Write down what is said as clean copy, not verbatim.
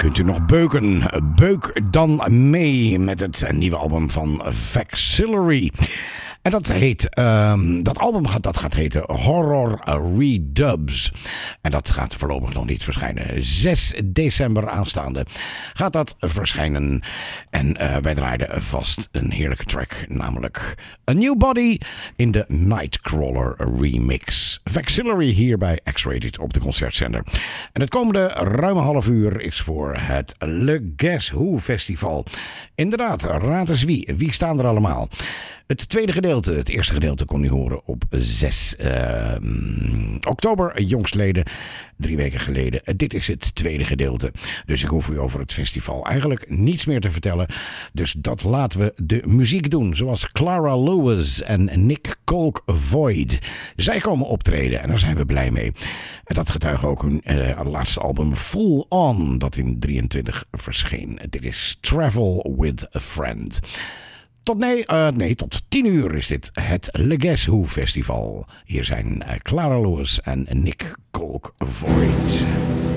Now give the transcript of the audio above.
Kunt u nog beuken? Beuk dan mee met het nieuwe album van Vexillary. En dat heet, dat album gaat heten Horror Redubs. En dat gaat voorlopig nog niet verschijnen. 6 december aanstaande gaat dat verschijnen. En wij draaiden vast een heerlijke track, namelijk A New Body in de Nightcrawler remix. Vexillary hier bij X-Rated op de Concertzender. En het komende ruime half uur is voor het Le Guess Who Festival. Inderdaad, raad eens wie. Wie staan er allemaal? Het tweede gedeelte, het eerste gedeelte kon u horen op 6 oktober, jongstleden, 3 weken geleden. Dit is het tweede gedeelte, dus ik hoef u over het festival eigenlijk niets meer te vertellen. Dus dat laten we de muziek doen, zoals Clara Lewis en Nick Colk Void. Zij komen optreden en daar zijn we blij mee. En dat getuigt ook hun laatste album Full On, dat in 23 verscheen. Dit is Travel with a Friend. Tot 10 uur is dit het Le Guess Who Festival. Hier zijn Clara Lewis en Nick Colk Void.